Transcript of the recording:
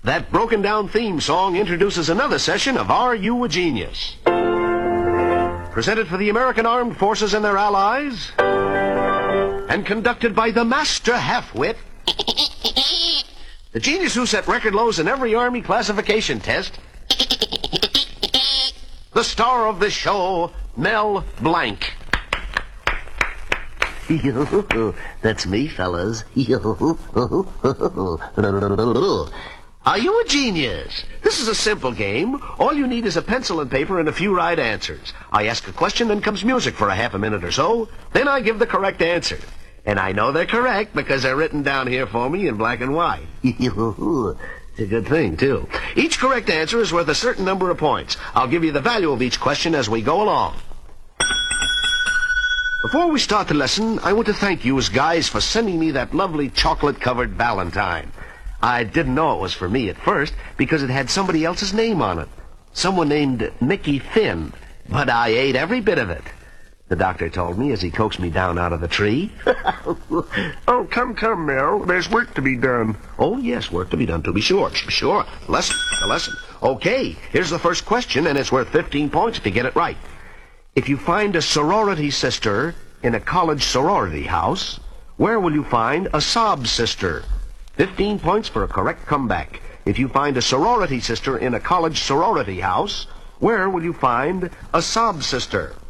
That broken-down theme song introduces another session of Are You a Genius? Presented for the American Armed Forces and their allies, and conducted by the master half-wit, the genius who set record lows in every Army classification test, the star of this show, Mel Blanc. That's me, fellas. Are you a genius? This is a simple game. All you need is a pencil and paper and a few right answers. I ask a question, then comes music for a half a minute or so. Then I give the correct answer. And I know they're correct because they're written down here for me in black and white. It's a good thing, too. Each correct answer is worth a certain number of points. I'll give you the value of each question as we go along. Before we start the lesson, I want to thank you as guys for sending me that lovely chocolate-covered valentine. I didn't know it was for me at first because it had somebody else's name on it. Someone named Mickey Finn. But I ate every bit of it. The doctor told me as he coaxed me down out of the tree. Oh, come, Mel. There's work to be done. Oh, yes, work to be done, to be sure. Sure. The lesson. Okay, here's the first question, and it's worth 15 points if you get it right. If you find a sorority sister in a college sorority house, where will you find a sob sister? 15 points for a correct comeback. If you find a sorority sister in a college sorority house, where will you find a sob sister?